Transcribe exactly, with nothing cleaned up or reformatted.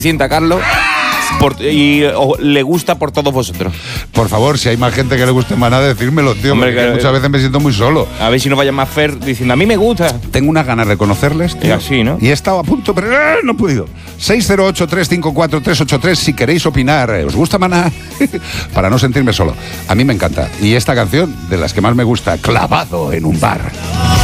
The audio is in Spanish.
sienta Carlos por, y o, le gusta por todos vosotros. Por favor, si hay más gente que le guste Maná, decírmelo, tío. Hombre, porque que, muchas veces me siento muy solo. A ver si no vaya más Fer diciendo, a mí me gusta. Tengo unas ganas de conocerles, tío. Es así, ¿no? Y he estado a punto, pero eh, no he podido. seis cero ocho, tres cinco cuatro, tres ocho tres si queréis opinar. ¿Os gusta Maná? Para no sentirme solo. A mí me encanta. Y esta canción, de las que más me gusta, Clavado en un bar.